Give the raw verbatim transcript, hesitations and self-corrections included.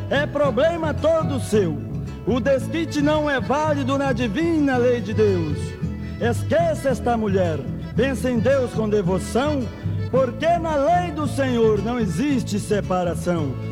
é problema todo seu. O desquite não é válido na divina lei de Deus. Esqueça esta mulher, pense em Deus com devoção, porque na lei do Senhor não existe separação.